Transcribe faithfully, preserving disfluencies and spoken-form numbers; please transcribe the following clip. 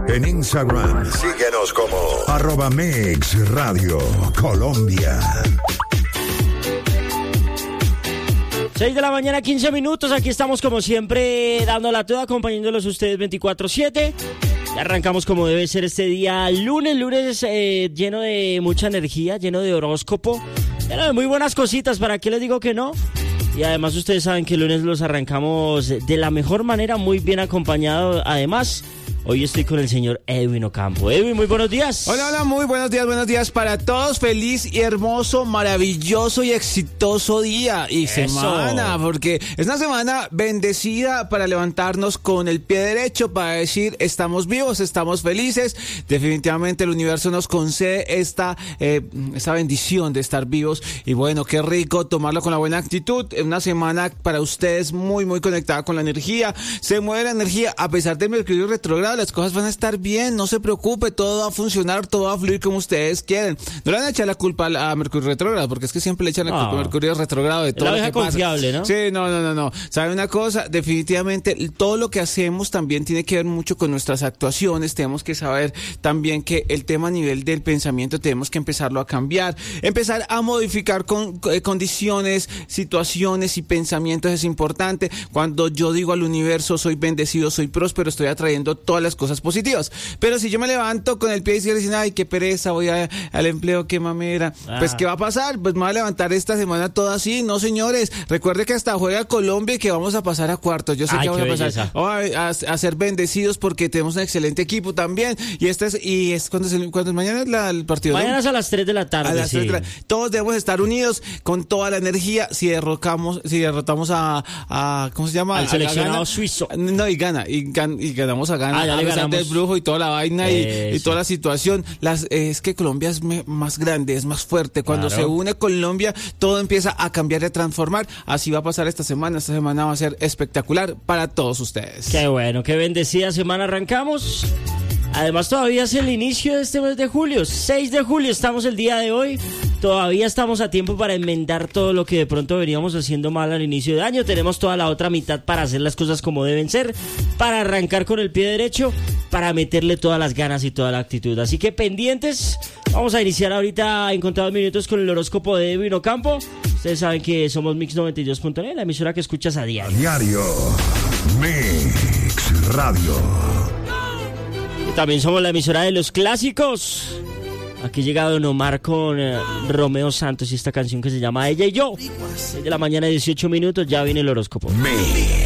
En Instagram, síguenos como arroba Mix Radio Colombia. seis de la mañana, quince minutos. Aquí estamos como siempre dándola toda, acompañándolos ustedes veinticuatro siete. Y arrancamos como debe ser este día lunes, lunes eh, lleno de mucha energía, lleno de horóscopo, lleno de muy buenas cositas, ¿para qué les digo que no? Y además ustedes saben que el lunes los arrancamos de la mejor manera, muy bien acompañado. Además, hoy estoy con el señor Edwin Ocampo. Edwin, muy buenos días. Hola, hola, muy buenos días, buenos días para todos. Feliz y hermoso, maravilloso y exitoso día y Eso. semana, porque es una semana bendecida para levantarnos con el pie derecho, para decir estamos vivos, estamos felices. Definitivamente el universo nos concede esta, eh, esta bendición de estar vivos y bueno, qué rico tomarlo con la buena actitud. Una semana para ustedes muy, muy conectada con la energía. Se mueve la energía a pesar del Mercurio retrógrado. Las cosas van a estar bien, no se preocupe, todo va a funcionar, todo va a fluir como ustedes quieren. No le van a echar la culpa a Mercurio retrógrado, porque es que siempre le echan la culpa oh. a Mercurio retrógrado de todo la lo que confiable, pasa. ¿no? Sí, no, no, no, no. ¿Sabe una cosa? Definitivamente todo lo que hacemos también tiene que ver mucho con nuestras actuaciones. Tenemos que saber también que el tema a nivel del pensamiento tenemos que empezarlo a cambiar, empezar a modificar con, eh, condiciones, situaciones y pensamientos es importante. Cuando yo digo al universo soy bendecido, soy próspero, estoy atrayendo todas las cosas positivas. Pero si yo me levanto con el pie izquierdo y dicen, ay, qué pereza, voy a, al empleo, qué mamera, ah. pues ¿qué va a pasar? Pues me voy a levantar esta semana toda así. No, señores, recuerde que hasta juega Colombia y que vamos a pasar a cuartos. Yo sé ay, que vamos a pasar belleza. Vamos a, a, a ser bendecidos porque tenemos un excelente equipo también. Y este es, y es cuando, es, cuando mañana es la, el partido. Mañana ¿no? es a las tres de la tarde. A las sí. tres de la, todos debemos estar unidos con toda la energía. Si derrocamos si derrotamos a, a ¿cómo se llama? Al seleccionado suizo. No, y gana, y, gan, y ganamos a Ghana, ah, ya a pesar del brujo y toda la vaina y, y toda la situación. Las, eh, es que Colombia es me, más grande, es más fuerte. Cuando claro. se une Colombia, todo empieza a cambiar y a transformar. Así va a pasar esta semana. Esta semana va a ser espectacular para todos ustedes. Qué bueno, qué bendecida semana arrancamos. Además todavía es el inicio de este mes de julio, seis de julio estamos el día de hoy. Todavía estamos a tiempo para enmendar todo lo que de pronto veníamos haciendo mal al inicio de año. Tenemos toda la otra mitad para hacer las cosas como deben ser, para arrancar con el pie derecho, para meterle todas las ganas y toda la actitud. Así que pendientes, vamos a iniciar ahorita en contados minutos con el horóscopo de Edwin Ocampo. Ustedes saben que somos Mix noventa y dos punto net, la emisora que escuchas a diario. A diario, Mix Radio. También somos la emisora de los clásicos. Aquí llega Don Omar con eh, Romeo Santos y esta canción que se llama Ella y Yo. Desde la mañana, dieciocho minutos, ya viene el horóscopo. Mix.